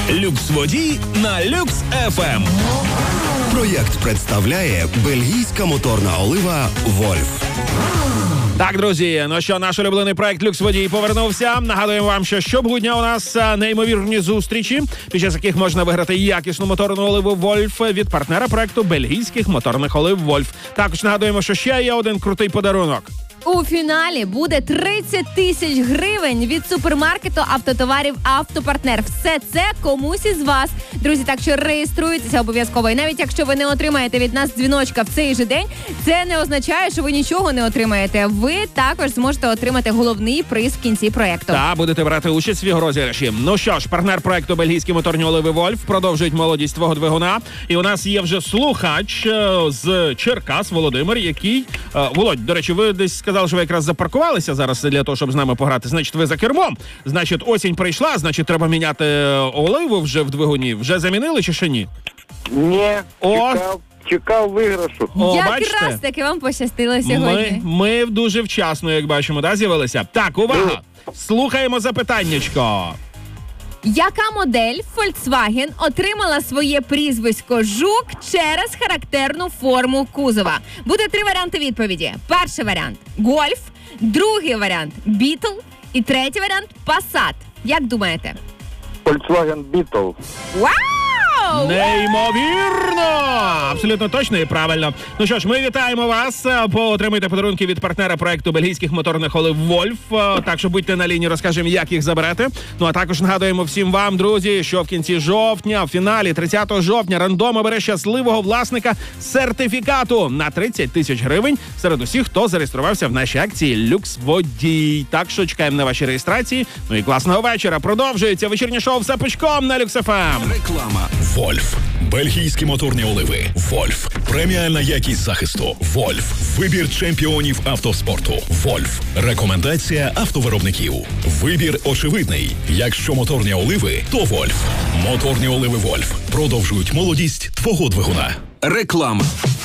Люкс-водій на Люкс-ФМ. Проєкт представляє бельгійська моторна олива «Вольф». Так, друзі, ну що, наш улюблений проект «Люкс-водій» повернувся. Нагадуємо вам, що щогодня у нас неймовірні зустрічі, під час яких можна виграти якісну моторну оливу «Вольф» від партнера проекту бельгійських моторних олив «Вольф». Також нагадуємо, що ще є один крутий подарунок. У фіналі буде 30 тисяч гривень від супермаркету автотоварів «Автопартнер». Все це комусь із вас. Друзі, так що реєструйтеся обов'язково. І навіть якщо ви не отримаєте від нас дзвіночка в цей же день, це не означає, що ви нічого не отримаєте. Ви також зможете отримати головний приз в кінці проєкту. Та будете брати участь в його розіграші. Ну що ж, партнер проекту бельгійські моторні оливи «Вольф» продовжують молодість твого двигуна. І у нас є вже слухач з Черкас, Володимир, який... Володь, до речі, ви десь сказали, що ви якраз запаркувалися зараз для того, щоб з нами пограти. Значить, ви за кермом. Значить, осінь прийшла, значить, треба міняти оливу вже в двигуні. Вже замінили чи ще ні? Ні, О! чекав виграшу. Якраз таки вам пощастило сьогодні. Ми дуже вчасно, як бачимо, з'явилися. Так, увага! Слухаємо запитаннячко. Яка модель Volkswagen отримала своє прізвисько «Жук» через характерну форму кузова? Буде 3 варіанти відповіді. Перший варіант – Golf, другий варіант – Beetle і третій варіант – Passat. Як думаєте? Volkswagen Beetle. Вау! Неймовірно! Абсолютно точно і правильно. Ну що ж, ми вітаємо вас. Отримуйте подарунки від партнера проекту бельгійських моторних олив «Вольф». Так що будьте на лінії, розкажемо, як їх заберете. Ну а також нагадуємо всім вам, друзі, що в кінці жовтня, в фіналі 30 жовтня, рандом обере щасливого власника сертифікату на 30 тисяч гривень серед усіх, хто зареєструвався в нашій акції «Люкс-водій». Так що чекаємо на ваші реєстрації. Ну і класного вечора. Продовжується вечірнє шоу «Все пучком» на Люкс-ФМ. Реклама. «Вольф». Бельгійські моторні оливи «Вольф». Преміальна якість захисту «Вольф». Вибір чемпіонів автоспорту «Вольф». Рекомендація автовиробників. Вибір очевидний. Якщо моторні оливи, то «Вольф». Моторні оливи «Вольф» продовжують молодість твого двигуна. Реклама.